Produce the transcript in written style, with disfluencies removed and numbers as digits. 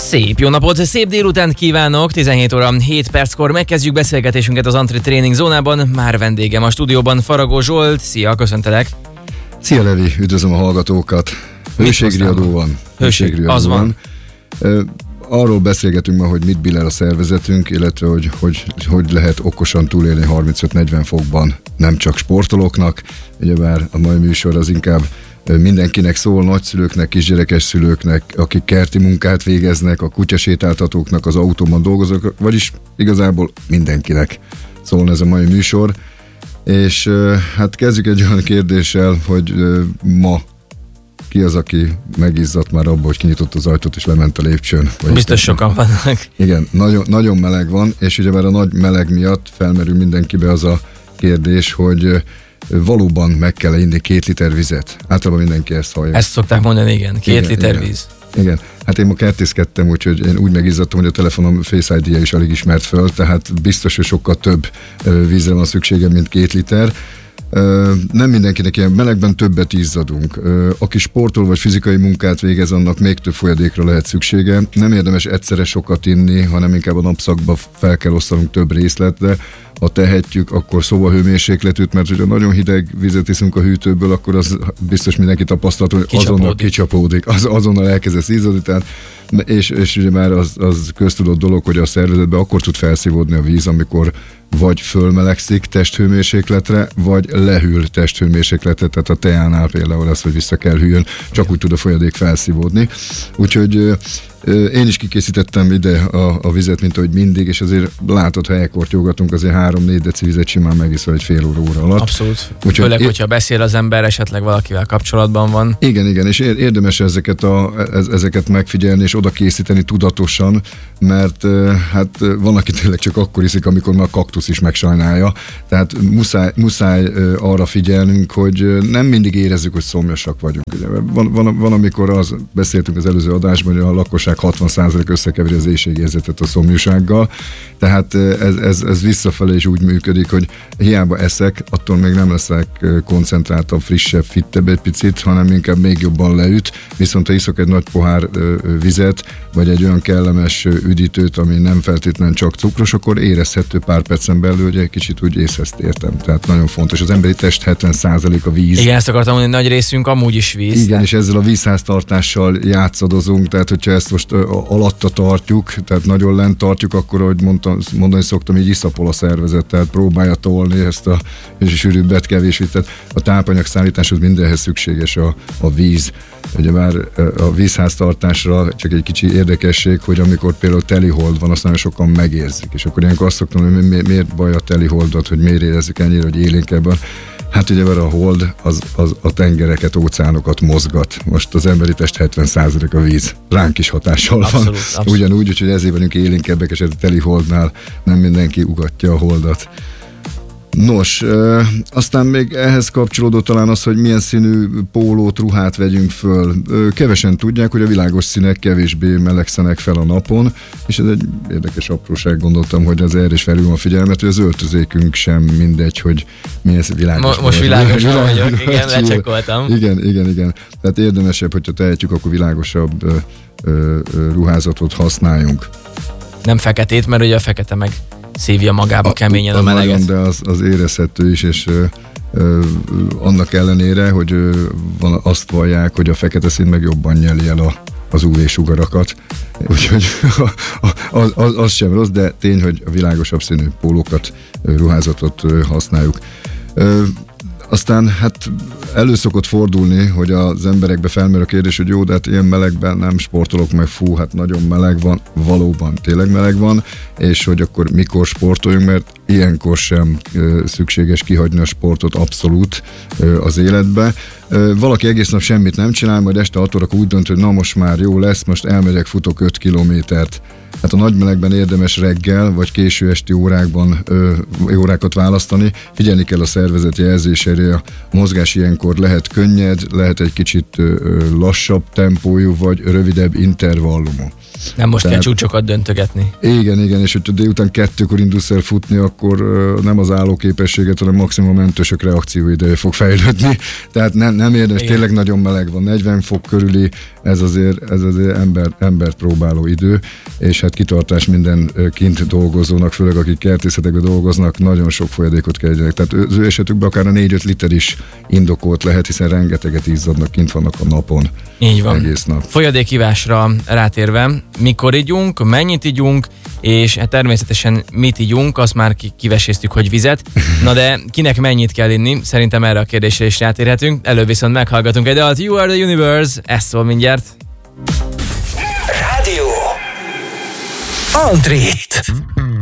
Szép jó napot, szép délutánt kívánok, 17 óra 7 perckor megkezdjük beszélgetésünket az Antri Tréning zónában. Már vendégem a stúdióban Faragó Zsolt, szia, köszöntelek. Szia Levi, üdvözlöm a hallgatókat. Hőségriadó van. Az van. Arról beszélgetünk ma, hogy mit billel a szervezetünk, illetve hogy lehet okosan túlélni 35-40 fokban, nem csak sportolóknak. Ugyebár a mai műsor az inkább mindenkinek szól, nagyszülőknek, kisgyerekes szülőknek, akik kerti munkát végeznek, a kutyasétáltatóknak, az autóban dolgozók, vagyis igazából mindenkinek szól ez a mai műsor. És hát kezdjük egy olyan kérdéssel, hogy ma ki az, aki megizzadt már abból, hogy kinyitott az ajtót és lement a lépcsőn? Biztos sokan vannak. Igen, nagyon meleg van, és ugyebár a nagy meleg miatt felmerül mindenkibe az a kérdés, hogy valóban meg kell inni 2 liter vizet. Általában mindenki ezt hallja. Ezt szokták mondani, igen. 2 liter víz. Igen, hát én ma kertészkedtem, úgyhogy én úgy megizzadtam, hogy a telefonom Face ID-je is alig ismert föl, tehát biztos, hogy sokkal több vízre van szükségem, mint 2 liter. Nem mindenkinek ilyen melegben többet izzadunk. Aki sportol vagy fizikai munkát végez, annak még több folyadékra lehet szüksége. Nem érdemes egyszerre sokat inni, hanem inkább a napszakba fel kell osztanunk több részletre. Ha tehetjük, akkor szobahőmérsékletűt, mert hogyha nagyon hideg vizet iszunk a hűtőből, akkor az biztos mindenki tapasztalta, hogy azonnal kicsapódik, azonnal elkezdesz izzadni, tehát és ugye már az köztudott dolog, hogy a szervezetben akkor tud felszívódni a víz, amikor vagy fölmelegszik testhőmérsékletre, vagy lehűl testhőmérsékletre, tehát a teánál például az, hogy vissza kell hűljön, csak úgy tud a folyadék felszívódni. Úgyhogy én is kikészítettem ide a vizet, mint ahogy mindig, és azért látod, ha elkortyogatunk, azért 3-4 deci vizet simán megiszol egy fél óra alatt. Abszolút. Főleg, hogyha beszél az ember, esetleg valakivel kapcsolatban van. Igen, és érdemes ezeket megfigyelni, és oda készíteni tudatosan, mert hát van, aki tényleg csak akkor iszik, amikor már a kaktusz is megsajnálja. Tehát muszáj arra figyelnünk, hogy nem mindig érezzük, hogy szomjasak vagyunk. Van amikor beszéltünk az előző adásban, hogy a lakosság 60% összekeveri az éhségérzetet a szomjúsággal, tehát ez visszafelé is úgy működik, hogy hiába eszek, attól még nem leszek koncentráltabb, frissebb, fittebb egy picit, hanem inkább még jobban leüt, viszont ha iszok egy nagy pohár vizet, vagy egy olyan kellemes üdítőt, ami nem feltétlenül csak cukros, akkor érezhető pár percen belül, hogy egy kicsit úgy észhez tértem. Tehát nagyon fontos. Az emberi test 70% a víz. Igen, ezt akartam mondani, nagy részünk amúgy is víz. Igen, és ezzel a vízháztartással játszadozunk, tehát hogyha ezt most alatta tartjuk, tehát nagyon lent tartjuk, akkor, ahogy mondani szoktam, így iszapol a szervezet, tehát próbálja tolni ezt a sűrűbbet, kevés vizet. A tápanyag szállításhoz mindenhez szükséges a víz. Ugye már a vízháztartásra csak egy kicsi érdekesség, hogy amikor például telihold van, azt nagyon sokan megérzik, és akkor ilyenkor azt szoktam, hogy miért baj a teliholdat, hogy miért érezzük ennyire, hogy élénkebben. Hát ugye a hold az a tengereket, óceánokat mozgat. Most az emberi test 70% a víz. Ránk is hatással van. Abszolút. Ugyanúgy, úgyhogy ezért vagyunk élénkebbek, és a teli holdnál nem mindenki ugatja a holdat. Nos, aztán még ehhez kapcsolódó talán az, hogy milyen színű pólót, ruhát vegyünk föl. Kevesen tudják, hogy a világos színek kevésbé melegszenek fel a napon, és ez egy érdekes apróság, gondoltam, hogy az erre is felül a figyelmet, hogy az öltözékünk sem mindegy, hogy milyen világos. Most világos vagyok, igen, lecsekkoltam. Igen. Tehát érdemesebb, hogyha tehetjük, akkor világosabb ruházatot használjunk. Nem feketét, mert ugye a fekete meg szívja magába keményen a meleget. De az érezhető is, és annak ellenére, hogy azt vallják, hogy a fekete szín meg jobban nyeli el az UV-sugarakat. Úgyhogy az sem rossz, de tény, hogy a világosabb színű pólókat, ruházatot használjuk. Aztán hát elő szokott fordulni, hogy az emberekbe felmerül a kérdés, hogy jó, de hát ilyen melegben nem sportolok meg, hát nagyon meleg van, valóban tényleg meleg van, és hogy akkor mikor sportoljunk, mert ilyenkor sem szükséges kihagyni a sportot abszolút az életbe. Valaki egész nap semmit nem csinál, majd este 6 órakor úgy dönt, hogy na most már jó lesz, most elmegyek, futok 5 kilométert. Hát a nagy melegben érdemes reggel vagy késő esti órákat választani. Figyelni kell a szervezet jelzéseire. A mozgás ilyenkor lehet könnyed, lehet egy kicsit lassabb tempójú, vagy rövidebb intervallumú. Nem most kell csúcsokat döntögetni. Igen, és hogyha délután 2-kor indulsz el futni, akkor nem az állóképességet, hanem maximum a mentősök reakcióideje fog fejlődni. Tehát nem érdemes, tényleg nagyon meleg van, 40 fok körüli, ez azért embert próbáló idő, és hát kitartás minden kint dolgozónak, főleg akik kertészetekben dolgoznak, nagyon sok folyadékot kell egyenek. Tehát az ő esetükben akár a 4-5 liter is indokolt lehet, hiszen rengeteget izzadnak, kint vannak a napon. Így van. Egész nap. Folyadékivásra rátérve, mikor igyunk, mennyit igyunk, és hát természetesen mit igyunk, azt már kiveséztük, hogy vizet. Na de kinek mennyit kell inni? Szerintem erre a kérdésre is rátérhetünk. Előbb viszont meghallgatunk egy dalt. You Are The Universe, ez szól mindjárt. Rádió. Antrét.